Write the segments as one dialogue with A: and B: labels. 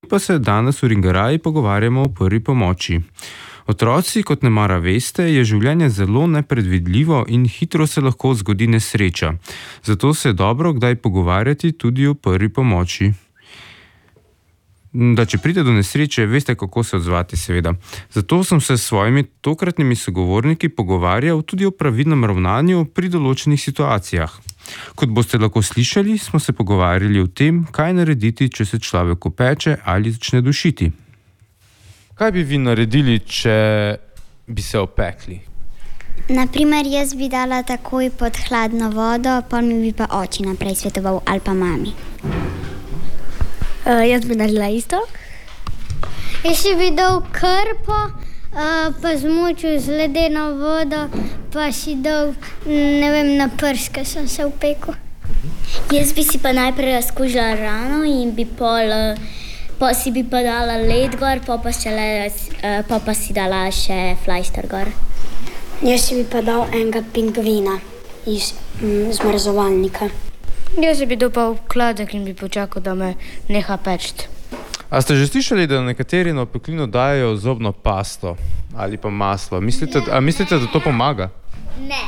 A: Pa se danes v Ringaraji pogovarjamo o prvi pomoči. Otroci, kot nemara veste, je življenje zelo nepredvidljivo in hitro se lahko zgodi nesreča. Zato se je dobro kdaj pogovarjati tudi o prvi pomoči. Da če pride do nesreče, veste, kako se odzvati, seveda. Zato sem se s svojimi tokratnimi sogovorniki pogovarjal tudi o pravilnem ravnanju pri določenih situacijah. Kot boste lahko slišali, smo se pogovarjali o tem, kaj narediti, če se človek opeče ali začne dušiti.
B: Kaj bi vi naredili, če bi se opekli?
C: Naprimer, jaz bi dala takoj pod hladno vodo, pol mi bi pa oči naprej svetoval ali pa mami.
D: Jaz bi naredila isto.
E: Jaz bi dal krpo, pa zmočil z ledeno vodo, pa si dal, na prst, ker sem se opekel.
D: Jaz bi si pa najprej razkužila rano in bi pa si bi pa dala led gor, pa si dala še flajster gor.
F: Jaz si bi pa dal enega pingvina iz zmrzovalnika.
G: Jaz bi dal pa obkladek in bi počakal, da me neha peči.
B: A ste že slišali, da nekateri na opeklino dajo zobno pasto ali pa maslo? Mislite, da to pomaga?
E: Ne.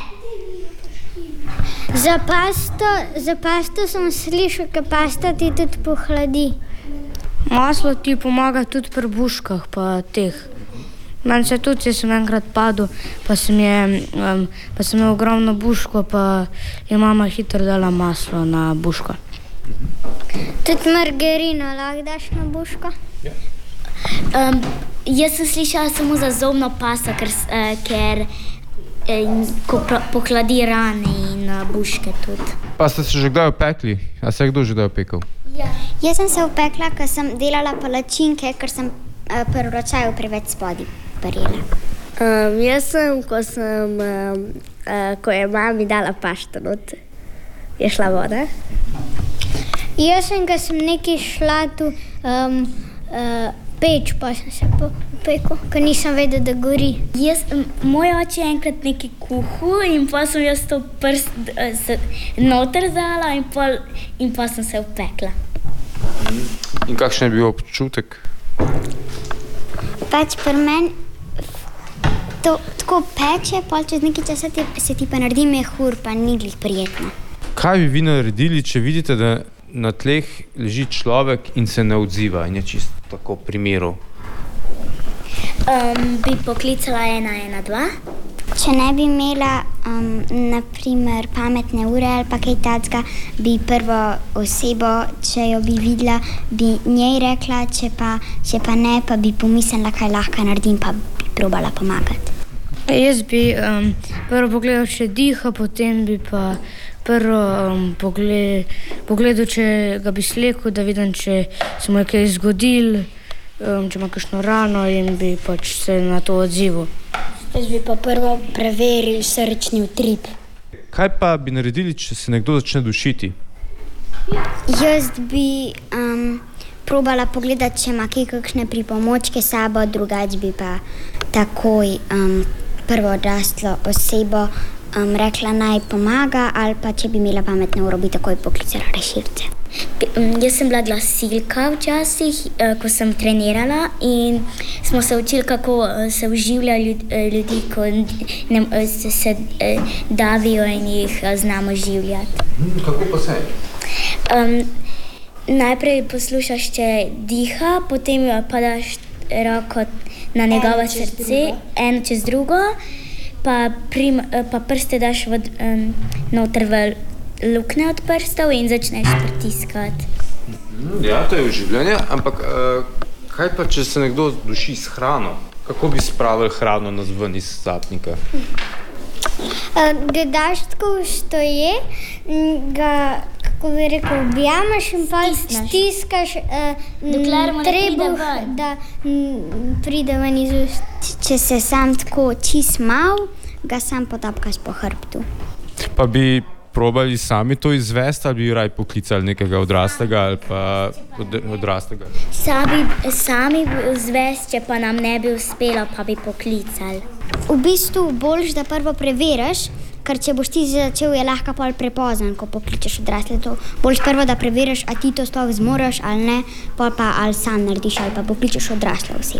E: Za pasto sem slišal, ker pasta ti tudi pohladi.
G: Maslo ti pomaga tudi pri buškah pa teh. Meni se tudi, jaz sem enkrat padel, pa sem imel ogromno buško, pa je mama hitro dala maslo na buško.
E: Tudi margarino lahko daš na buško?
D: Jaz sem slišala samo za zobno pasto, ker pohladi rane in buške tudi.
B: Pa ste se že kdaj opekli? A se je kdo že kdaj opekel?
E: Ja.
C: Jaz sem se opekla, ker sem delala palačinke, ker sem pri ročaju preveč spodaj parila.
D: Jaz sem, ko je mami dala pašto not, je šla voda.
E: Jaz sem, ko sem nekaj šla tu peč, pa sem se opekel, ker nisem vedela, da gori.
D: Moj oče je enkrat nekaj kuhal in pa sem jaz to prst noter dala in pa sem se opekla.
B: In kakšen je bil občutek?
C: Pač pri meni to tako peče, pol čez nekaj časa se ti pa naredi mehur, pa ni glih prijetno.
B: Kaj bi vi naredili, če vidite, da na tleh leži človek in se ne odziva in je čisto tako pri miru?
D: Bi poklicala 112.
C: Če ne bi imela, naprimer, pametne ure ali pa kaj takega, bi prvo osebo, če jo bi videla, bi njej rekla, če pa ne, pa bi pomislila, kaj lahko naredim, pa bi probala pomagati.
G: Jaz bi prvo pogledal, če diha, potem bi pa prvo pogledal, če ga bi slekel, da vidim, če se mu je kaj zgodil, če ima kakšno rano in bi pač se na to odzival.
F: Jaz bi pa prvo preveril srčni utrip.
B: Kaj pa bi naredili, če se nekdo začne dušiti?
C: Jaz bi probala pogledati, če ima kakšne pripomočke s sabo, drugače bi pa takoj prvo odraslo osebo rekla naj pomaga, ali pa če bi imela pametno uro, bi takoj poklicala rešilce.
D: Jaz sem bila glasilka včasih, ko sem trenirala in smo se učili, kako se oživlja ljudi, ko se davijo in jih znamo oživljati.
B: Kako pa se?
D: Najprej poslušaš, če diha, potem pa daš roko na njegovo srce, eno čez drugo, pa prste daš noter v lukne od prstov in začneš pritiskati.
B: Ja, to je oživljanje, ampak kaj pa, če se nekdo duši s hrano? Kako bi spravili hrano nazven iz zapnika?
E: Ga daš tako stoje, ga, kako bi rekel, objamaš in pa stiskaš trebuh, da pride ven iz ust.
C: Če se sam tako čist mal, ga sam potapkaš po hrbtu.
B: Pa bi probali sami to izvesti ali bi raj poklicali nekega odraslega ali pa odraslega?
D: Sami izvesti, če pa nam ne bi uspelo, pa bi poklicali.
C: V bistvu boljš, da prvo preveriš, ker če boš ti začel, je lahko pol prepozen, ko pokličeš odrasle. To boljš prvo, da preveriš, a ti to sploh zmoreš ali ne, pol pa ali sam narediš ali pa pokličeš odrasle osebe.